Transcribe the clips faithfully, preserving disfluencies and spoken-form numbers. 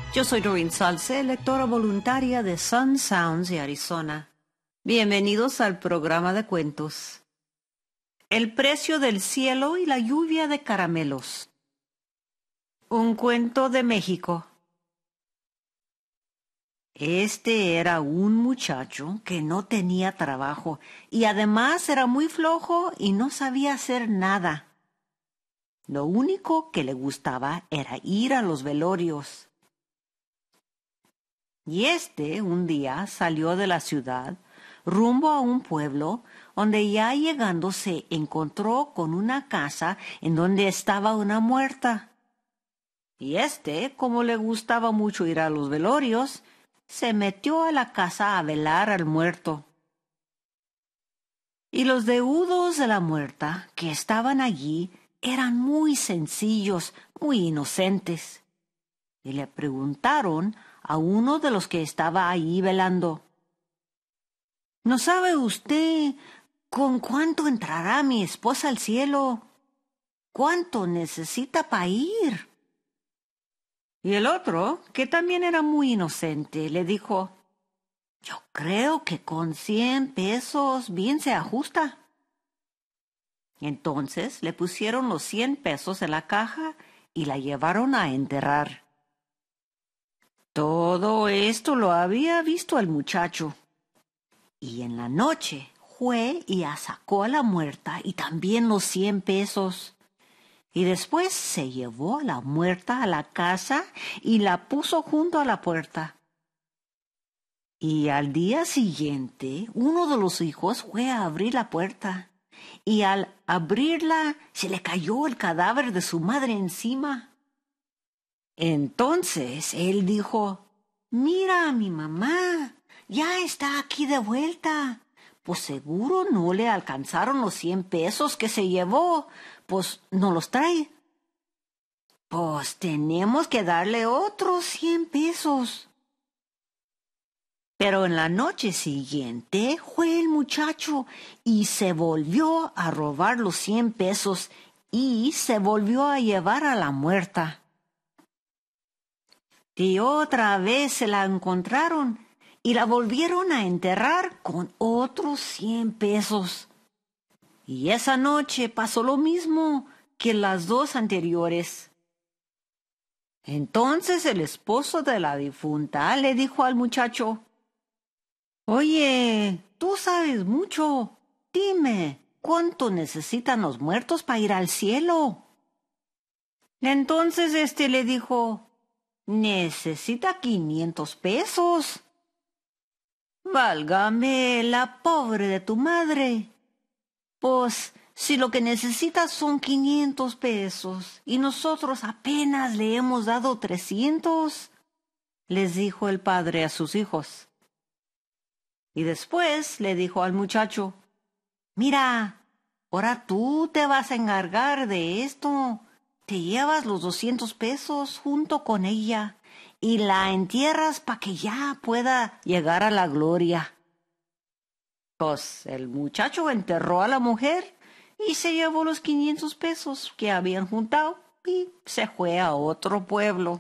Yo soy Doreen Salce, lectora voluntaria de Sun Sounds de Arizona. Bienvenidos al programa de cuentos. El precio del cielo y la lluvia de caramelos. Un cuento de México. Este era un muchacho que no tenía trabajo y además era muy flojo y no sabía hacer nada. Lo único que le gustaba era ir a los velorios. Y este un día salió de la ciudad rumbo a un pueblo donde ya llegando se encontró con una casa en donde estaba una muerta. Y este, como le gustaba mucho ir a los velorios, se metió a la casa a velar al muerto. Y los deudos de la muerta que estaban allí eran muy sencillos, muy inocentes. Y le preguntaron a uno de los que estaba ahí velando: ¿No sabe usted con cuánto entrará mi esposa al cielo? ¿Cuánto necesita para ir? Y el otro, que también era muy inocente, le dijo: Yo creo que con cien pesos bien se ajusta. Entonces le pusieron los cien pesos en la caja y la llevaron a enterrar. Todo esto lo había visto el muchacho. Y en la noche fue y sacó a la muerta y también los cien pesos. Y después se llevó a la muerta a la casa y la puso junto a la puerta. Y al día siguiente, uno de los hijos fue a abrir la puerta. Y al abrirla, se le cayó el cadáver de su madre encima. Entonces él dijo: Mira, mi mamá ya está aquí de vuelta. Pues seguro no le alcanzaron los cien pesos que se llevó. Pues no los trae. Pues tenemos que darle otros cien pesos. Pero en la noche siguiente fue el muchacho y se volvió a robar los cien pesos y se volvió a llevar a la muerta. Y otra vez se la encontraron y la volvieron a enterrar con otros cien pesos. Y esa noche pasó lo mismo que las dos anteriores. Entonces el esposo de la difunta le dijo al muchacho: Oye, tú sabes mucho. Dime, ¿cuánto necesitan los muertos para ir al cielo? Entonces este le dijo: Necesita quinientos pesos. Válgame la pobre de tu madre. Pues si lo que necesitas son quinientos pesos y nosotros apenas le hemos dado trescientos, les dijo el padre a sus hijos. Y después le dijo al muchacho: Mira, ahora tú te vas a encargar de esto. Te llevas los doscientos pesos junto con ella y la entierras para que ya pueda llegar a la gloria. Pues el muchacho enterró a la mujer y se llevó los quinientos pesos que habían juntado y se fue a otro pueblo.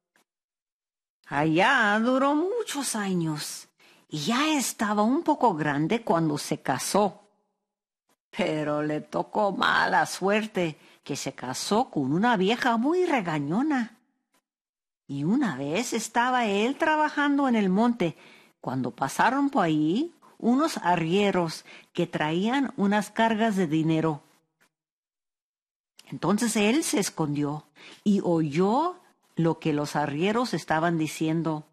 Allá duró muchos años y ya estaba un poco grande cuando se casó. Pero le tocó mala suerte, que se casó con una vieja muy regañona. Y una vez estaba él trabajando en el monte, cuando pasaron por ahí unos arrieros que traían unas cargas de dinero. Entonces él se escondió y oyó lo que los arrieros estaban diciendo.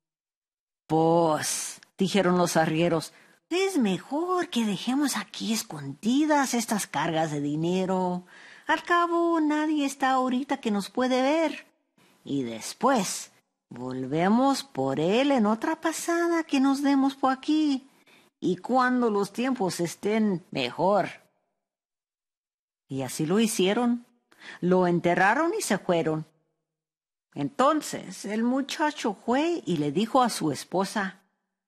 Pues, dijeron los arrieros, es mejor que dejemos aquí escondidas estas cargas de dinero. Al cabo, nadie está ahorita que nos puede ver. Y después, volvemos por él en otra pasada que nos demos por aquí. Y cuando los tiempos estén mejor. Y así lo hicieron. Lo enterraron y se fueron. Entonces el muchacho fue y le dijo a su esposa: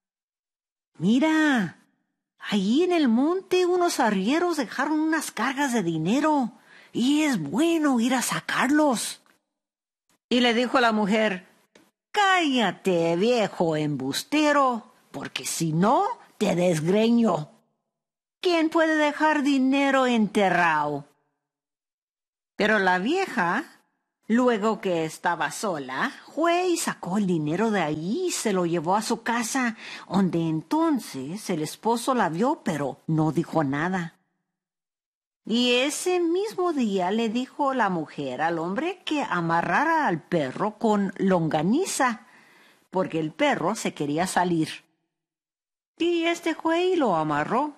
Mira, allí en el monte unos arrieros dejaron unas cargas de dinero y es bueno ir a sacarlos. Y le dijo a la mujer: Cállate, viejo embustero, porque si no, te desgreño. ¿Quién puede dejar dinero enterrado? Pero la vieja, luego que estaba sola, fue y sacó el dinero de allí y se lo llevó a su casa, donde entonces el esposo la vio, pero no dijo nada. Y ese mismo día le dijo la mujer al hombre que amarrara al perro con longaniza, porque el perro se quería salir. Y este fue y lo amarró.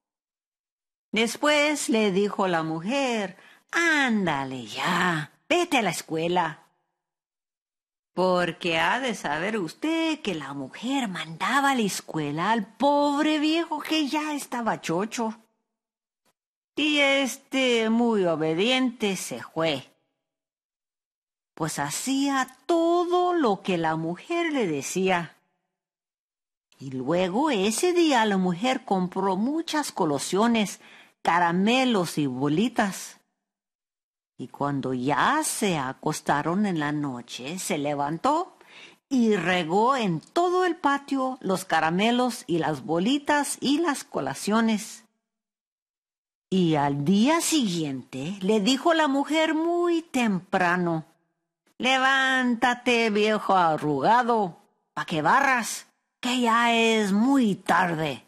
Después le dijo la mujer: ándale ya, vete a la escuela. Porque ha de saber usted que la mujer mandaba a la escuela al pobre viejo que ya estaba chocho. Y este, muy obediente, se fue. Pues hacía todo lo que la mujer le decía. Y luego ese día la mujer compró muchas colaciones, caramelos y bolitas. Y cuando ya se acostaron en la noche, se levantó y regó en todo el patio los caramelos y las bolitas y las colaciones. Y al día siguiente le dijo la mujer muy temprano: levántate, viejo arrugado, pa' que barras, que ya es muy tarde.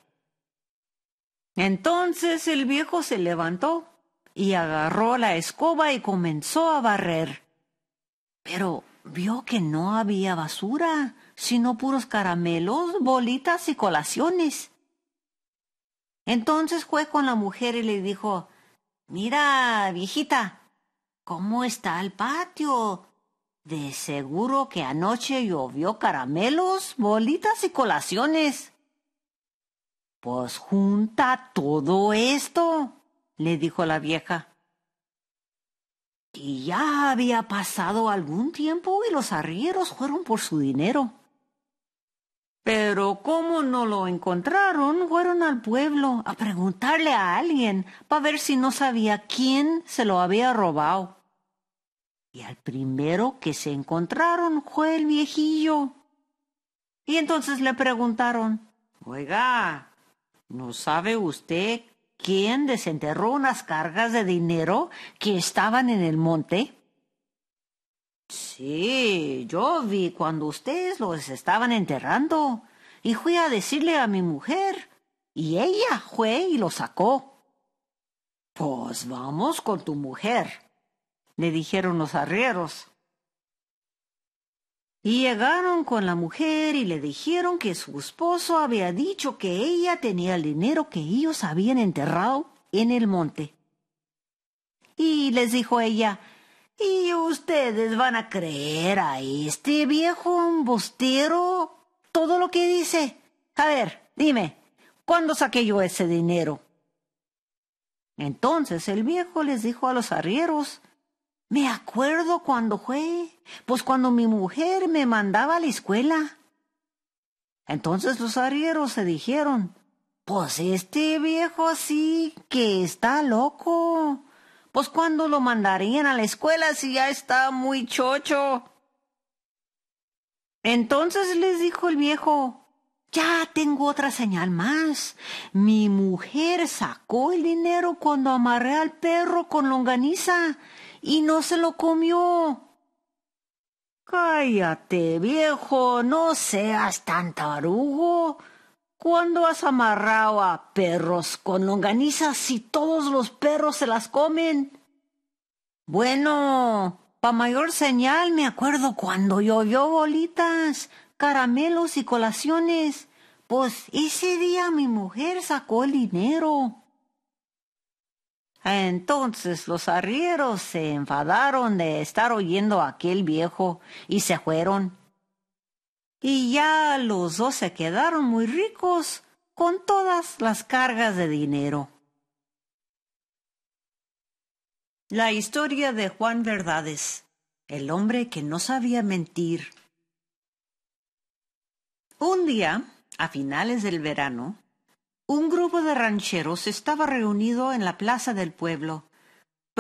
Entonces el viejo se levantó y agarró la escoba y comenzó a barrer. Pero vio que no había basura, sino puros caramelos, bolitas y colaciones. Entonces fue con la mujer y le dijo: mira, viejita, ¿cómo está el patio? De seguro que anoche llovió caramelos, bolitas y colaciones. Pues junta todo esto, le dijo la vieja. Y ya había pasado algún tiempo y los arrieros fueron por su dinero. Pero como no lo encontraron, fueron al pueblo a preguntarle a alguien para ver si no sabía quién se lo había robado. Y al primero que se encontraron fue el viejillo. Y entonces le preguntaron: oiga, ¿no sabe usted quién desenterró unas cargas de dinero que estaban en el monte? Sí, yo vi cuando ustedes los estaban enterrando y fui a decirle a mi mujer y ella fue y lo sacó. Pues vamos con tu mujer, le dijeron los arrieros. Y llegaron con la mujer y le dijeron que su esposo había dicho que ella tenía el dinero que ellos habían enterrado en el monte. Y les dijo ella: ¿y ustedes van a creer a este viejo embustero todo lo que dice? A ver, dime, ¿cuándo saqué yo ese dinero? Entonces el viejo les dijo a los arrieros: me acuerdo cuando fue, pues cuando mi mujer me mandaba a la escuela. Entonces los arrieros se dijeron: pues este viejo sí que está loco. Pues cuándo lo mandarían a la escuela si ya está muy chocho. Entonces les dijo el viejo: ya tengo otra señal más. Mi mujer sacó el dinero cuando amarré al perro con longaniza y no se lo comió. Cállate, viejo, no seas tan tarugo. ¿Cuándo has amarrado a perros con longaniza si todos los perros se las comen? Bueno, pa' mayor señal me acuerdo cuando llovió bolitas, caramelos y colaciones. Pues ese día mi mujer sacó el dinero. Entonces los arrieros se enfadaron de estar oyendo a aquel viejo y se fueron. Y ya los dos se quedaron muy ricos con todas las cargas de dinero. La historia de Juan Verdades, el hombre que no sabía mentir. Un día, a finales del verano, un grupo de rancheros estaba reunido en la plaza del pueblo,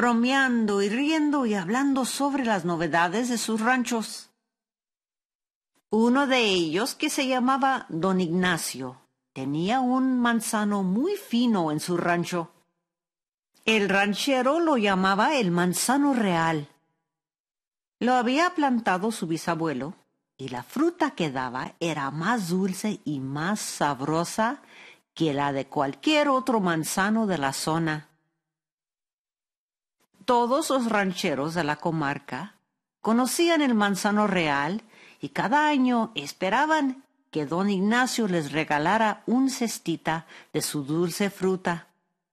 bromeando y riendo y hablando sobre las novedades de sus ranchos. Uno de ellos, que se llamaba don Ignacio, tenía un manzano muy fino en su rancho. El ranchero lo llamaba el manzano real. Lo había plantado su bisabuelo, y la fruta que daba era más dulce y más sabrosa que la de cualquier otro manzano de la zona. Todos los rancheros de la comarca conocían el manzano real y cada año esperaban que don Ignacio les regalara un cestita de su dulce fruta.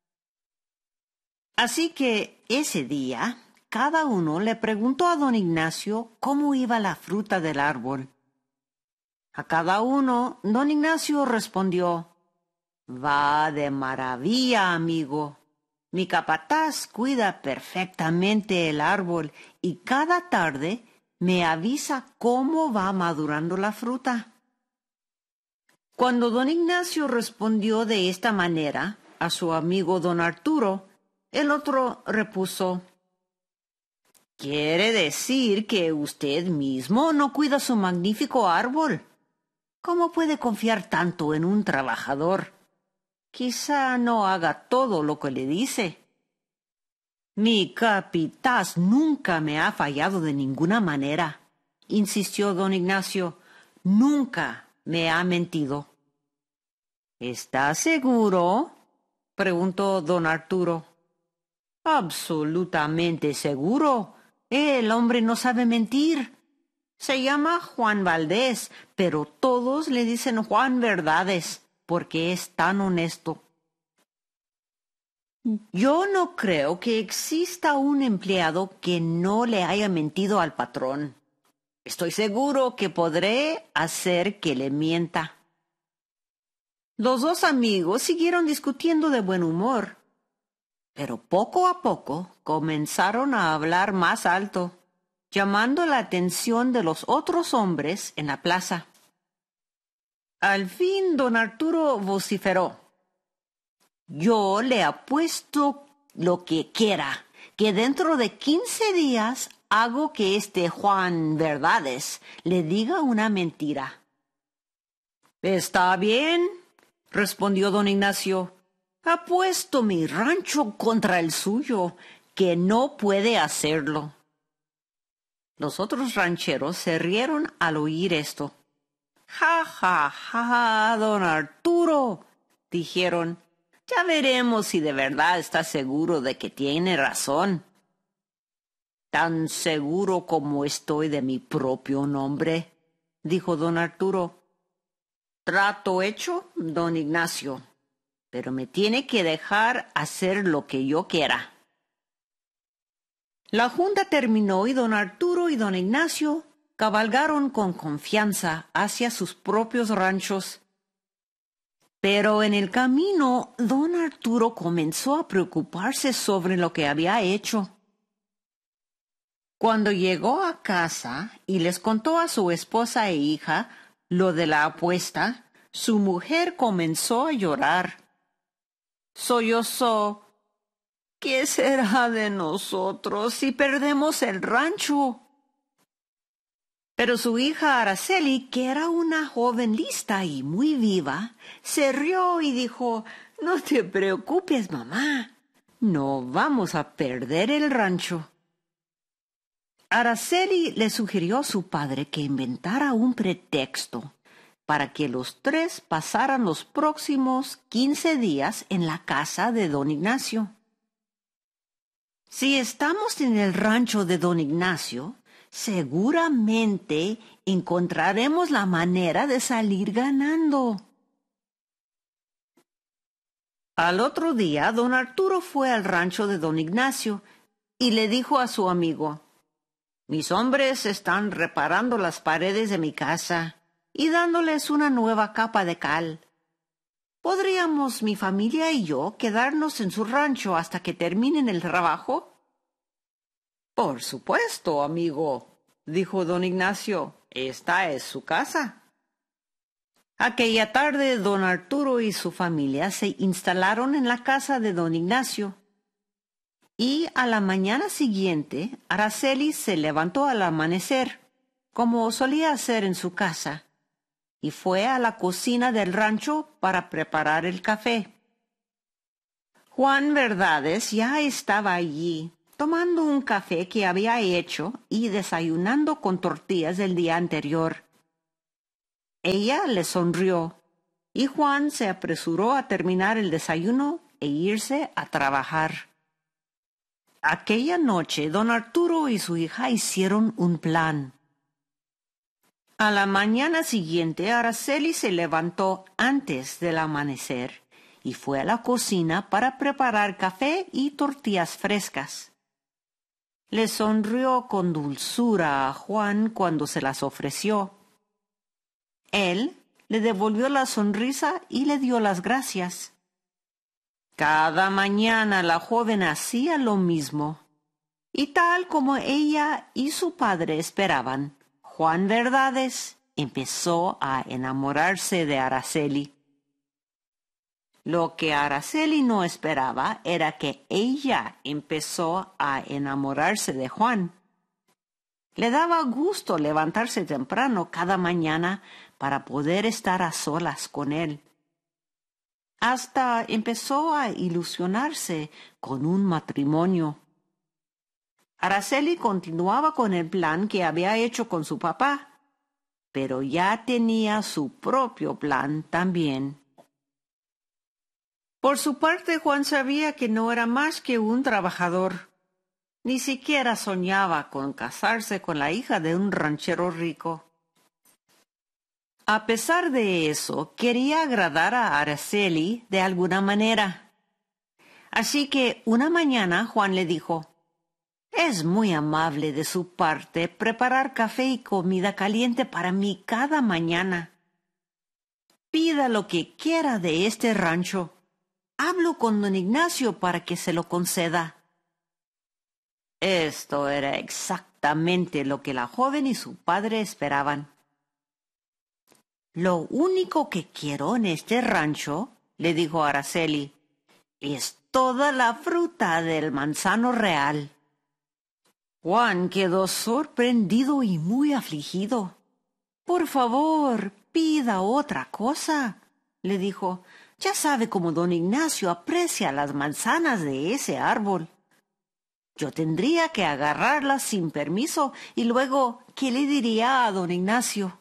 Así que ese día cada uno le preguntó a don Ignacio cómo iba la fruta del árbol. A cada uno don Ignacio respondió: «Va de maravilla, amigo. Mi capataz cuida perfectamente el árbol y cada tarde me avisa cómo va madurando la fruta». Cuando don Ignacio respondió de esta manera a su amigo don Arturo, el otro repuso: «Quiere decir que usted mismo no cuida su magnífico árbol. ¿Cómo puede confiar tanto en un trabajador? Quizá no haga todo lo que le dice». «Mi capataz nunca me ha fallado de ninguna manera», insistió don Ignacio. «Nunca me ha mentido». «¿Está seguro?», preguntó don Arturo. «Absolutamente seguro. El hombre no sabe mentir. Se llama Juan Valdés, pero todos le dicen Juan Verdades, porque es tan honesto». «Yo no creo que exista un empleado que no le haya mentido al patrón. Estoy seguro que podré hacer que le mienta». Los dos amigos siguieron discutiendo de buen humor, pero poco a poco comenzaron a hablar más alto, llamando la atención de los otros hombres en la plaza. Al fin don Arturo vociferó: «Yo le apuesto lo que quiera, que dentro de quince días hago que este Juan Verdades le diga una mentira». «Está bien», respondió don Ignacio. «Apuesto mi rancho contra el suyo, que no puede hacerlo». Los otros rancheros se rieron al oír esto. «Ja, ja, ja, don Arturo», dijeron. «Ya veremos si de verdad está seguro de que tiene razón». «Tan seguro como estoy de mi propio nombre», dijo don Arturo. «Trato hecho, don Ignacio, pero me tiene que dejar hacer lo que yo quiera». La junta terminó y don Arturo y don Ignacio cabalgaron con confianza hacia sus propios ranchos. Pero en el camino don Arturo comenzó a preocuparse sobre lo que había hecho. Cuando llegó a casa y les contó a su esposa e hija lo de la apuesta, su mujer comenzó a llorar. Sollozó: «¿Qué será de nosotros si perdemos el rancho?». Pero su hija Araceli, que era una joven lista y muy viva, se rió y dijo: «No te preocupes, mamá. No vamos a perder el rancho». Araceli le sugirió a su padre que inventara un pretexto para que los tres pasaran los próximos quince días en la casa de don Ignacio. «Si estamos en el rancho de don Ignacio, seguramente encontraremos la manera de salir ganando». Al otro día, don Arturo fue al rancho de don Ignacio y le dijo a su amigo: «Mis hombres están reparando las paredes de mi casa y dándoles una nueva capa de cal. ¿Podríamos mi familia y yo quedarnos en su rancho hasta que terminen el trabajo?» «Por supuesto, amigo», dijo don Ignacio. «Esta es su casa». Aquella tarde don Arturo y su familia se instalaron en la casa de don Ignacio. Y a la mañana siguiente Araceli se levantó al amanecer, como solía hacer en su casa, y fue a la cocina del rancho para preparar el café. Juan Verdades ya estaba allí, tomando un café que había hecho y desayunando con tortillas del día anterior. Ella le sonrió, y Juan se apresuró a terminar el desayuno e irse a trabajar. Aquella noche, don Arturo y su hija hicieron un plan. A la mañana siguiente, Araceli se levantó antes del amanecer y fue a la cocina para preparar café y tortillas frescas. Le sonrió con dulzura a Juan cuando se las ofreció. Él le devolvió la sonrisa y le dio las gracias. Cada mañana la joven hacía lo mismo, y tal como ella y su padre esperaban, Juan Verdades empezó a enamorarse de Araceli. Lo que Araceli no esperaba era que ella empezó a enamorarse de Juan. Le daba gusto levantarse temprano cada mañana para poder estar a solas con él. Hasta empezó a ilusionarse con un matrimonio. Araceli continuaba con el plan que había hecho con su papá, pero ya tenía su propio plan también. Por su parte, Juan sabía que no era más que un trabajador. Ni siquiera soñaba con casarse con la hija de un ranchero rico. A pesar de eso, quería agradar a Araceli de alguna manera. Así que una mañana Juan le dijo: «Es muy amable de su parte preparar café y comida caliente para mí cada mañana. Pida lo que quiera de este rancho. Hablo con don Ignacio para que se lo conceda». Esto era exactamente lo que la joven y su padre esperaban. «Lo único que quiero en este rancho», le dijo Araceli, «es toda la fruta del manzano real». Juan quedó sorprendido y muy afligido. «Por favor, pida otra cosa», le dijo. «Ya sabe cómo don Ignacio aprecia las manzanas de ese árbol. Yo tendría que agarrarlas sin permiso y luego, ¿qué le diría a don Ignacio?».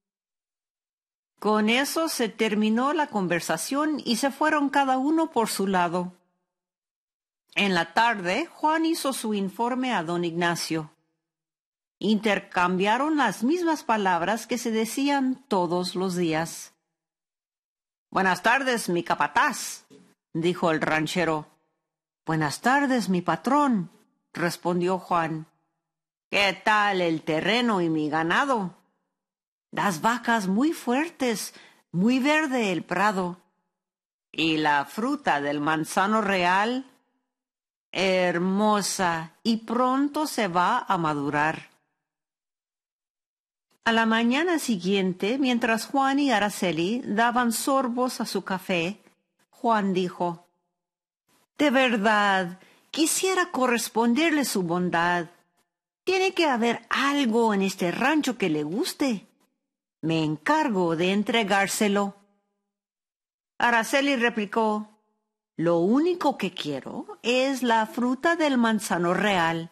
Con eso se terminó la conversación y se fueron cada uno por su lado. En la tarde, Juan hizo su informe a don Ignacio. Intercambiaron las mismas palabras que se decían todos los días. «Buenas tardes, mi capataz», dijo el ranchero. «Buenas tardes, mi patrón», respondió Juan. «¿Qué tal el terreno y mi ganado?». «Las vacas muy fuertes, muy verde el prado». «¿Y la fruta del manzano real?». «Hermosa, y pronto se va a madurar». A la mañana siguiente, mientras Juan y Araceli daban sorbos a su café, Juan dijo: «De verdad, quisiera corresponderle su bondad. Tiene que haber algo en este rancho que le guste. Me encargo de entregárselo». Araceli replicó: «Lo único que quiero es la fruta del manzano real».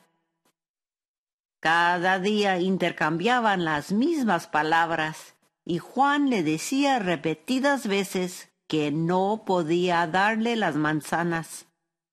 Cada día intercambiaban las mismas palabras y Juan le decía repetidas veces que no podía darle las manzanas.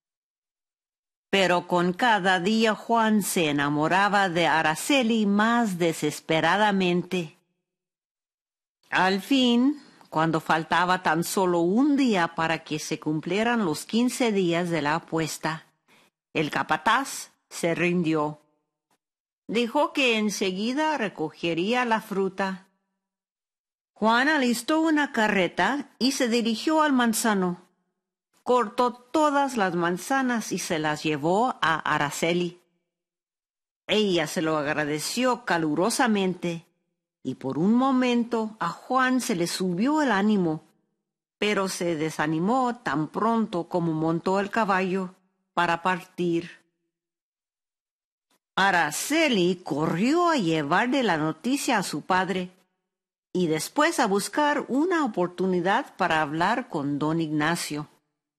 Pero con cada día Juan se enamoraba de Araceli más desesperadamente. Al fin, cuando faltaba tan solo un día para que se cumplieran los quince días de la apuesta, el capataz se rindió. Dijo que enseguida recogería la fruta. Juan alistó una carreta y se dirigió al manzano. Cortó todas las manzanas y se las llevó a Araceli. Ella se lo agradeció calurosamente y por un momento a Juan se le subió el ánimo, pero se desanimó tan pronto como montó el caballo para partir. Araceli corrió a llevarle la noticia a su padre y después a buscar una oportunidad para hablar con don Ignacio.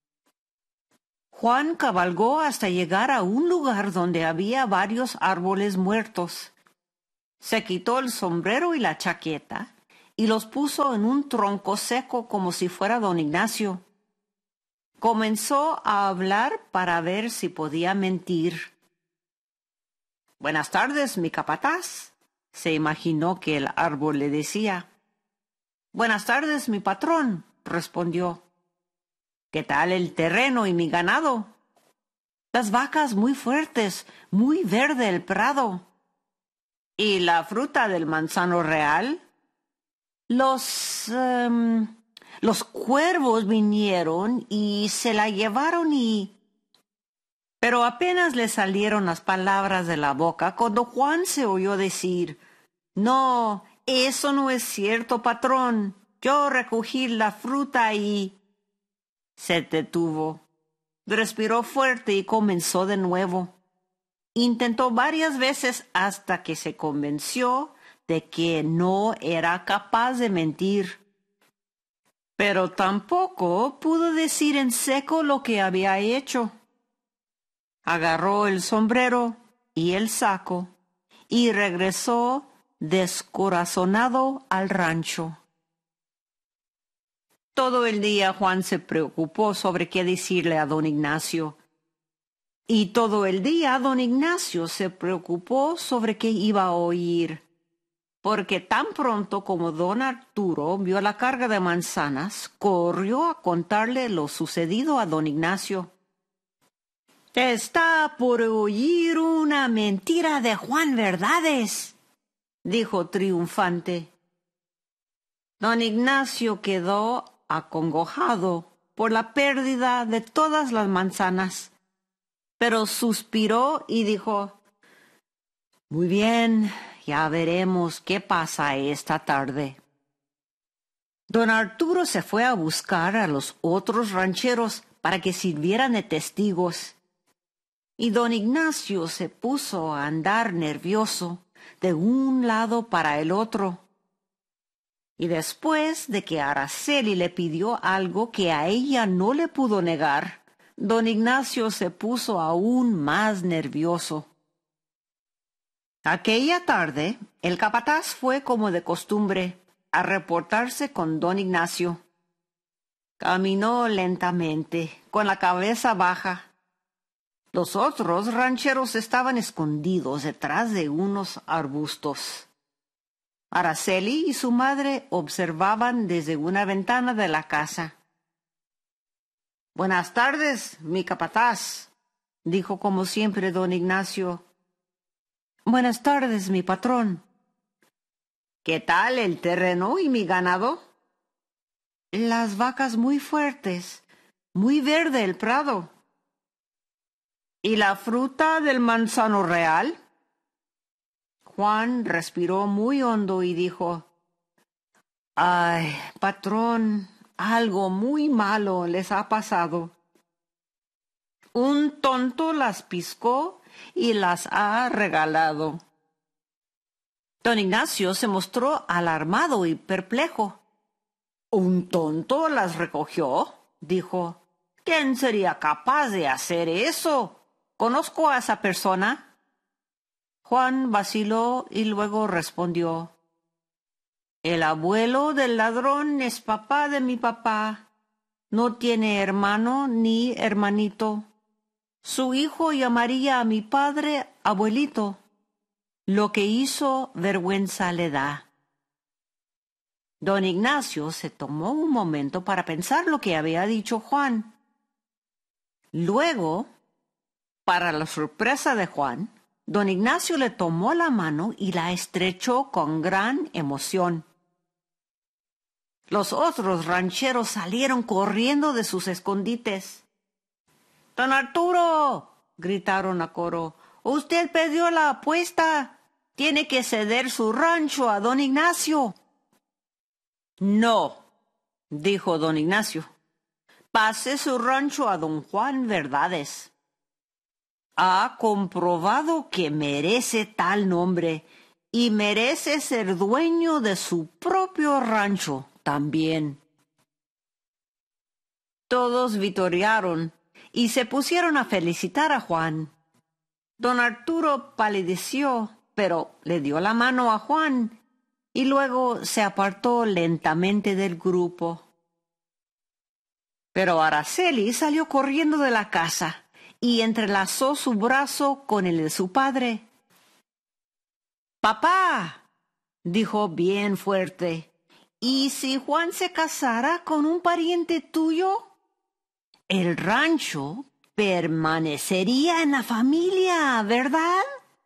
Juan cabalgó hasta llegar a un lugar donde había varios árboles muertos. Se quitó el sombrero y la chaqueta y los puso en un tronco seco como si fuera don Ignacio. Comenzó a hablar para ver si podía mentir. «Buenas tardes, mi capataz», se imaginó que el árbol le decía. «Buenas tardes, mi patrón», respondió. «¿Qué tal el terreno y mi ganado?» «Las vacas muy fuertes, muy verde el prado». «¿Y la fruta del manzano real?» Los... Um, los cuervos vinieron y se la llevaron y... Pero apenas le salieron las palabras de la boca cuando Juan se oyó decir, «No, eso no es cierto, patrón. Yo recogí la fruta y...» Se detuvo, respiró fuerte y comenzó de nuevo. Intentó varias veces hasta que se convenció de que no era capaz de mentir. Pero tampoco pudo decir en seco lo que había hecho. Agarró el sombrero y el saco y regresó descorazonado al rancho. Todo el día Juan se preocupó sobre qué decirle a don Ignacio. Y todo el día don Ignacio se preocupó sobre qué iba a oír. Porque tan pronto como don Arturo vio la carga de manzanas, corrió a contarle lo sucedido a don Ignacio. «Está por oír una mentira de Juan Verdades», dijo triunfante. Don Ignacio quedó acongojado por la pérdida de todas las manzanas, pero suspiró y dijo, «Muy bien, ya veremos qué pasa esta tarde». Don Arturo se fue a buscar a los otros rancheros para que sirvieran de testigos. Y don Ignacio se puso a andar nervioso de un lado para el otro. Y después de que Araceli le pidió algo que a ella no le pudo negar, don Ignacio se puso aún más nervioso. Aquella tarde, el capataz fue como de costumbre a reportarse con don Ignacio. Caminó lentamente, con la cabeza baja. Los otros rancheros estaban escondidos detrás de unos arbustos. Araceli y su madre observaban desde una ventana de la casa. «Buenas tardes, mi capataz», dijo como siempre don Ignacio. «Buenas tardes, mi patrón». «¿Qué tal el terreno y mi ganado?» «Las vacas muy fuertes, muy verde el prado». «¿Y la fruta del manzano real?» Juan respiró muy hondo y dijo, «Ay, patrón, algo muy malo les ha pasado. Un tonto las piscó y las ha regalado». Don Ignacio se mostró alarmado y perplejo. «¿Un tonto las recogió?», dijo. «¿Quién sería capaz de hacer eso? ¿Conozco a esa persona?» Juan vaciló y luego respondió, «El abuelo del ladrón es papá de mi papá. No tiene hermano ni hermanito. Su hijo llamaría a mi padre abuelito. Lo que hizo vergüenza le da». Don Ignacio se tomó un momento para pensar lo que había dicho Juan. Luego, para la sorpresa de Juan, don Ignacio le tomó la mano y la estrechó con gran emoción. Los otros rancheros salieron corriendo de sus escondites. «Don Arturo», gritaron a coro, «usted perdió la apuesta. Tiene que ceder su rancho a don Ignacio». «No», dijo don Ignacio, «pase su rancho a don Juan Verdades». ha comprobado que merece tal nombre y merece ser dueño de su propio rancho también. Todos vitorearon y se pusieron a felicitar a Juan. Don Arturo palideció, pero le dio la mano a Juan y luego se apartó lentamente del grupo. Pero Araceli salió corriendo de la casa y entrelazó su brazo con el de su padre. «Papá», dijo bien fuerte, «¿y si Juan se casara con un pariente tuyo? El rancho permanecería en la familia, ¿verdad?»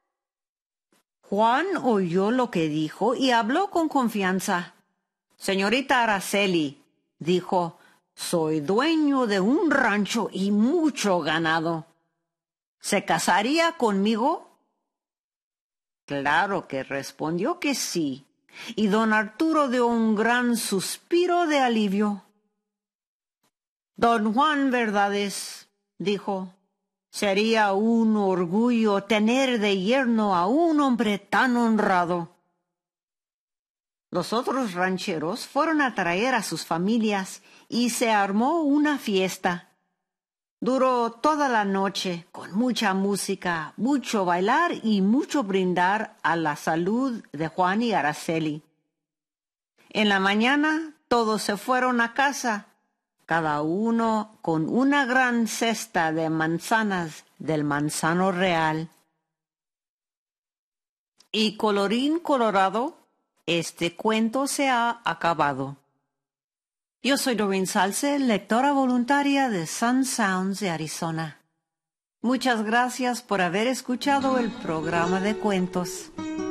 Juan oyó lo que dijo y habló con confianza. «Señorita Araceli», dijo, «soy dueño de un rancho y mucho ganado. ¿Se casaría conmigo?» Claro que respondió que sí, y don Arturo dio un gran suspiro de alivio. «Don Juan Verdades», dijo, «sería un orgullo tener de yerno a un hombre tan honrado». Los otros rancheros fueron a traer a sus familias y se armó una fiesta. Duró toda la noche, con mucha música, mucho bailar y mucho brindar a la salud de Juan y Araceli. En la mañana todos se fueron a casa, cada uno con una gran cesta de manzanas del manzano real. Y colorín colorado, este cuento se ha acabado. Yo soy Doreen Salce, lectora voluntaria de Sun Sounds de Arizona. Muchas gracias por haber escuchado el programa de cuentos.